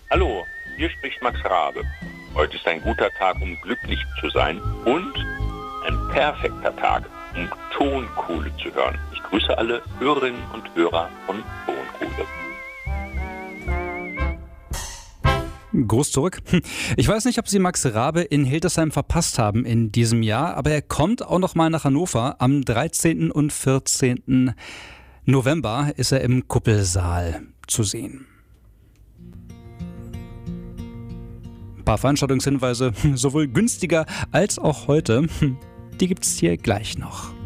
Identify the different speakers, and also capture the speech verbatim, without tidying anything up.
Speaker 1: Hallo, hier spricht Max Rabe. Heute ist ein guter Tag, um glücklich zu sein und ein perfekter Tag, um Tonkohle zu hören. Ich grüße alle Hörerinnen und Hörer von Tonkohle.
Speaker 2: Gruß zurück. Ich weiß nicht, ob Sie Max Rabe in Hildesheim verpasst haben in diesem Jahr, aber er kommt auch noch mal nach Hannover. Am dreizehnten und vierzehnten November ist er im Kuppelsaal zu sehen. Ein paar Veranstaltungshinweise, sowohl günstiger als auch heute, die gibt's hier gleich noch.